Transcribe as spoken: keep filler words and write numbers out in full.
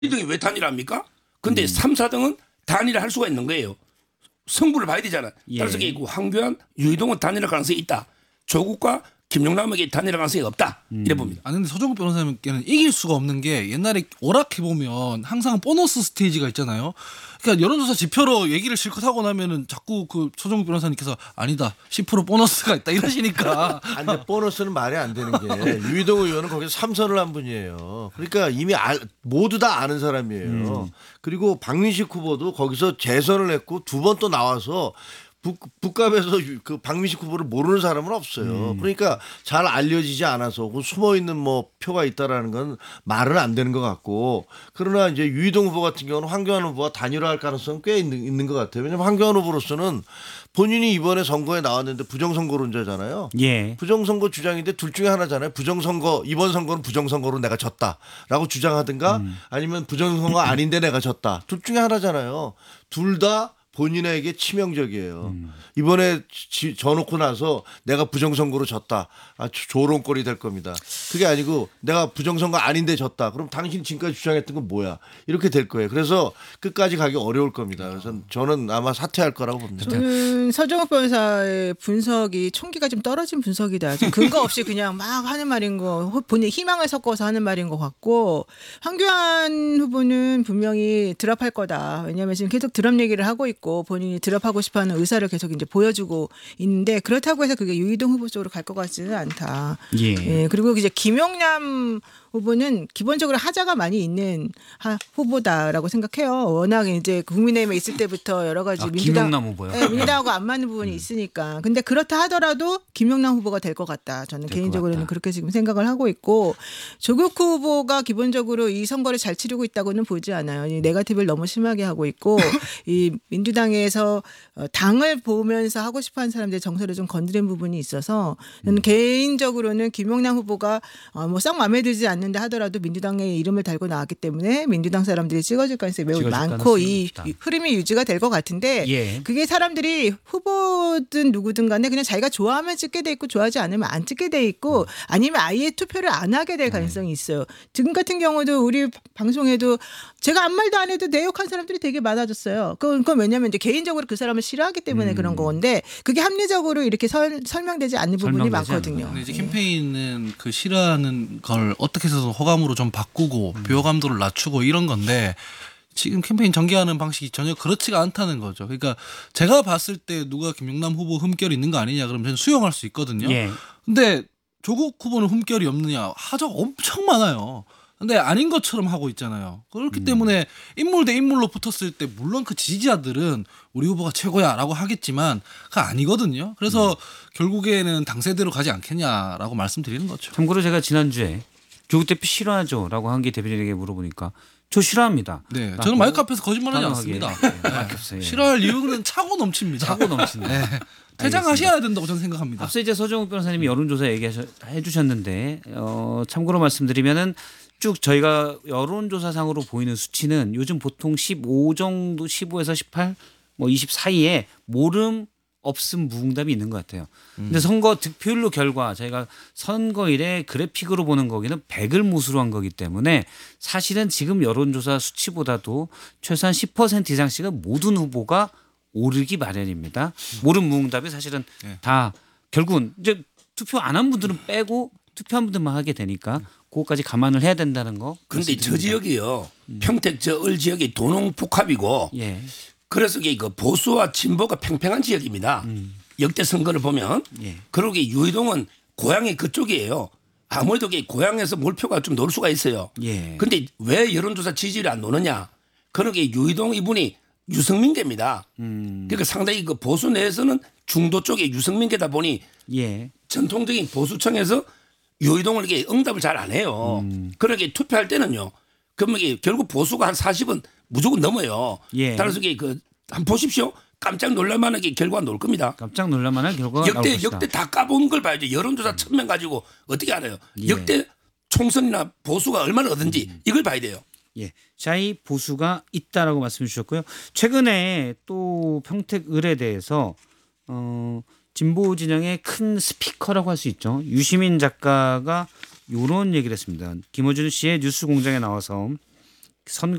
이 등이 왜 단일합니까? 근데 음. 삼, 사 등은 단일할 수가 있는 거예요. 성부를 봐야 되잖아. 예. 따라서 그 황교안, 유이동은 단일할 가능성이 있다. 조국과 김용남에게 단일할 가능성이 없다. 음. 이래 봅니다. 아 근데 서정국 변호사님께는 이길 수가 없는 게 옛날에 오락해 보면 항상 보너스 스테이지가 있잖아요. 그러니까 여론조사 지표로 얘기를 실컷 하고 나면은 자꾸 그 서정국 변호사님께서 아니다 십 퍼센트 보너스가 있다 이러시니까. 아니, 근데 보너스는 말이 안 되는 게 유이동 의원은 거기서 삼선을 한 분이에요. 그러니까 이미 알, 모두 다 아는 사람이에요. 음. 그리고 박민식 후보도 거기서 재선을 했고 두 번 또 나와서 북, 북갑에서 그 박민식 후보를 모르는 사람은 없어요. 음. 그러니까 잘 알려지지 않아서 그 숨어 있는 뭐 표가 있다라는 건 말은 안 되는 것 같고, 그러나 이제 유이동 후보 같은 경우는 황교안 후보와 단일화할 가능성 꽤 있는, 있는 것 같아요. 왜냐하면 황교안 후보로서는 본인이 이번에 선거에 나왔는데 부정선거론자잖아요. 예. 부정선거 주장인데 둘 중에 하나잖아요. 부정선거 이번 선거는 부정선거로 내가 졌다라고 주장하든가 음. 아니면 부정선거 아닌데 내가 졌다. 둘 중에 하나잖아요. 둘 다 본인에게 치명적이에요. 음. 이번에 지, 져놓고 나서 내가 부정선거로 졌다. 아, 조롱거리 될 겁니다. 그게 아니고 내가 부정선거 아닌데 졌다. 그럼 당신 지금까지 주장했던 건 뭐야? 이렇게 될 거예요. 그래서 끝까지 가기 어려울 겁니다. 그래서 저는 아마 사퇴할 거라고 봅니다. 저는 서정욱 변호사의 분석이 총기가 좀 떨어진 분석이다. 좀 근거 없이 그냥 막 하는 말인 거, 본인 희망을 섞어서 하는 말인 것 같고, 황교안 후보는 분명히 드랍할 거다. 왜냐하면 지금 계속 드랍 얘기를 하고 있고 본인이 드랍하고 싶어하는 의사를 계속 이제 보여주고 있는데, 그렇다고 해서 그게 유이동 후보 쪽으로 갈 것 같지는 않다. 예. 예, 그리고 이제 김용남 후보는 기본적으로 하자가 많이 있는 하, 후보다라고 생각해요. 워낙 이제 국민의힘에 있을 때부터 여러 가지 아, 민주당, 김용남 후보요? 네, 민주당하고 안 맞는 부분이 있으니까. 근데 그렇다 하더라도 김용남 후보가 될 것 같다. 저는 될 개인적으로는 것 같다. 그렇게 지금 생각을 하고 있고, 조국 후보가 기본적으로 이 선거를 잘 치르고 있다고는 보지 않아요. 이 네거티브를 너무 심하게 하고 있고 이 민주당에서 당을 보면서 하고 싶어하는 사람들의 정서를 좀 건드린 부분이 있어서 저는 음. 개인적으로는 김용남 후보가 뭐 썩 마음에 들지 않는데 하더라도 민주당의 이름을 달고 나왔기 때문에 민주당 사람들이 찍어줄 가능성이 매우 찍어줄 많고 가능성이 이 높다. 흐름이 유지가 될 것 같은데, 예. 그게 사람들이 후보든 누구든 간에 그냥 자기가 좋아하면 찍게 돼 있고 좋아하지 않으면 안 찍게 돼 있고 아니면 아예 투표를 안 하게 될 가능성이 있어요. 지금 같은 경우도 우리 방송에도 제가 아무 말도 안 해도 내 욕한 사람들이 되게 많아졌어요. 그건, 그건 왜냐하면 이제 개인적으로 그 사람을 싫어하기 때문에 음. 그런 건데, 그게 합리적으로 이렇게 설, 설명되지 않는 부분이 설명되지 많거든요. 근데 이제 캠페인은 그 싫어하는 걸 어떻게 해서 호감으로 좀 바꾸고 비호감도를 낮추고 이런 건데, 지금 캠페인 전개하는 방식이 전혀 그렇지가 않다는 거죠. 그러니까 제가 봤을 때 누가 김용남 후보 흠결이 있는 거 아니냐 그러면 저는 수용할 수 있거든요. 예. 근데 조국 후보는 흠결이 없느냐? 하자가 엄청 많아요. 근데 아닌 것처럼 하고 있잖아요. 그렇기 음. 때문에 인물 대 인물로 붙었을 때 물론 그 지지자들은 우리 후보가 최고야라고 하겠지만 그거 아니거든요. 그래서 음. 결국에는 당세대로 가지 않겠냐라고 말씀드리는 거죠. 참고로 제가 지난주에 조국 대표 싫어하죠? 라고 한 게 대표님에게 물어보니까 저 싫어합니다. 네, 저는 마이크 앞에서 거짓말하지 단호하게. 않습니다. 네, 마이크 없어요. 예. 싫어할 이유는 차고 넘칩니다. 차고 넘치네요. 네. 퇴장하셔야 된다고 저는 생각합니다. 앞서 이제 서정욱 변호사님이 여론조사 얘기해 주셨는데 어, 참고로 말씀드리면은 쭉 저희가 여론조사상으로 보이는 수치는 요즘 보통 십오 정도, 십오에서 십팔, 뭐 이십 사이에 모름, 없음, 무응답이 있는 것 같아요. 근데 선거 득표율로 결과 저희가 선거일에 그래픽으로 보는 거기는 백을 무수로 한 거기 때문에 사실은 지금 여론조사 수치보다도 최소한 십 퍼센트 이상씩은 모든 후보가 오르기 마련입니다. 모름, 무응답이 사실은 네. 다 결국은 이제 투표 안 한 분들은 빼고 투표한 분들만 하게 되니까 그거까지 감안을 해야 된다는 거. 그런데 저 지역이요. 평택 저 을 지역이 도농복합이고 예. 그래서 이게 그 보수와 진보가 팽팽한 지역입니다. 음. 역대 선거를 보면 예. 그러고 유이동은 고향이 그쪽이에요. 아무래도 이게 고향에서 몰표가 좀 놀 수가 있어요. 예. 그런데 왜 여론조사 지지율이 안 노느냐? 그러게 유이동 이분이 유승민계입니다. 음. 그러니까 상당히 그 보수 내에서는 중도 쪽에 유승민계다 보니 예. 전통적인 보수층에서 유이동을 이게 응답을 잘 안 해요. 음. 그러게 투표할 때는요. 그러면 이게 결국 보수가 한 사십은 무조건 넘어요. 예. 따라서 이게 그 한번 보십시오. 깜짝 놀랄만하게 결과가 나올 겁니다. 깜짝 놀랄만한 결과가 나올 역대 것이다. 역대 다 까본 걸 봐야죠. 여론조사 천 명 가지고 어떻게 알아요? 예. 역대 총선이나 보수가 얼마나 얻은지 이걸 봐야 돼요. 예, 자이 보수가 있다라고 말씀 주셨고요. 최근에 또 평택 을에 대해서 어, 진보 진영의 큰 스피커라고 할 수 있죠. 유시민 작가가 이런 얘기를 했습니다. 김어준 씨의 뉴스공장에 나와서 선거